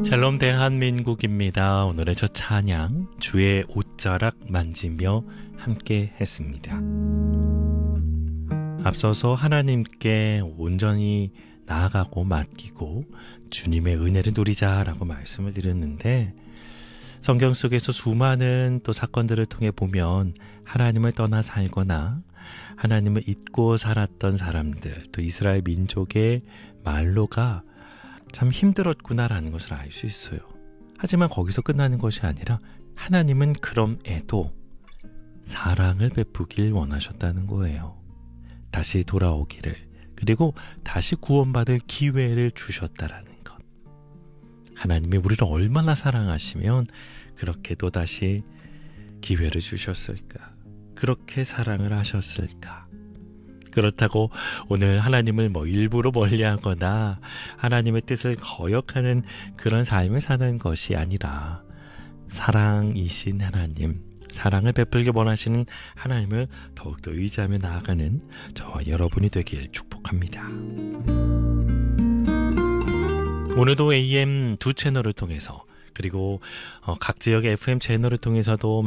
샬롬 대한민국입니다. 오늘의 첫 찬양 주의 옷자락 만지며 함께 했습니다. 앞서서 하나님께 온전히 나아가고 맡기고 주님의 은혜를 누리자라고 말씀을 드렸는데, 성경 속에서 수많은 또 사건들을 통해 보면 하나님을 떠나 살거나 하나님을 잊고 살았던 사람들, 또 이스라엘 민족의 말로가 참 힘들었구나라는 것을 알 수 있어요. 하지만 거기서 끝나는 것이 아니라 하나님은 그럼에도 사랑을 베푸길 원하셨다는 거예요. 다시 돌아오기를, 그리고 다시 구원받을 기회를 주셨다라는 것. 하나님이 우리를 얼마나 사랑하시면 그렇게 또다시 기회를 주셨을까? 그렇게 사랑을 하셨을까? 그렇다고 오늘 하나님을 일부러 멀리하거나 하나님의 뜻을 거역하는 그런 삶을 사는 것이 아니라, 사랑이신 하나님, 사랑을 베풀기 원하시는 하나님을 더욱더 의지하며 나아가는 저와 여러분이 되길 축복합니다. 오늘도 AM 두 채널을 통해서, 그리고 각 지역의 FM 채널을 통해서도